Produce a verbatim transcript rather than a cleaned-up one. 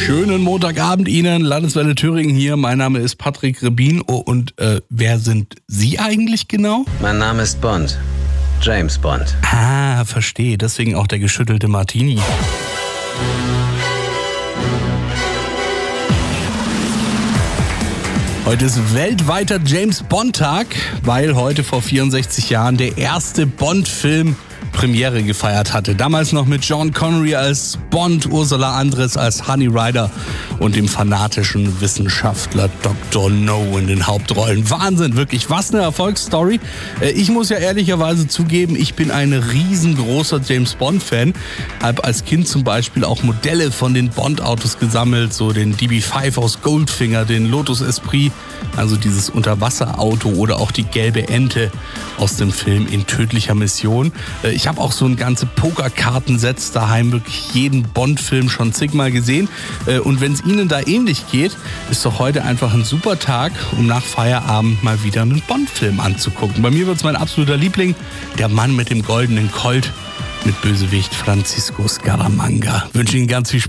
Schönen Montagabend Ihnen, Landeswelle Thüringen hier. Mein Name ist Patrick Rebin. Oh, und äh, wer sind Sie eigentlich genau? Mein Name ist Bond. James Bond. Ah, verstehe. Deswegen auch der geschüttelte Martini. Heute ist weltweiter James-Bond-Tag, weil heute vor vierundsechzig Jahren der erste Bond-Film Premiere gefeiert hatte. Damals noch mit Sean Connery als Bond, Ursula Andress als Honey Rider und dem fanatischen Wissenschaftler Doktor No in den Hauptrollen. Wahnsinn, wirklich, was eine Erfolgsstory. Ich muss ja ehrlicherweise zugeben, ich bin ein riesengroßer James-Bond-Fan. Habe als Kind zum Beispiel auch Modelle von den Bond-Autos gesammelt, so den D B fünf aus Goldfinger, den Lotus Esprit, also dieses Unterwasserauto oder auch die gelbe Ente aus dem Film In tödlicher Mission. Ich habe auch so ein ganze Pokerkartensets daheim, wirklich jeden Bond-Film schon zigmal gesehen. Und wenn es Ihnen da ähnlich geht, ist doch heute einfach ein super Tag, um nach Feierabend mal wieder einen Bond-Film anzugucken. Bei mir wird es mein absoluter Liebling, der Mann mit dem goldenen Colt mit Bösewicht Francisco Scaramanga. Ich wünsche Ihnen ganz viel Spaß.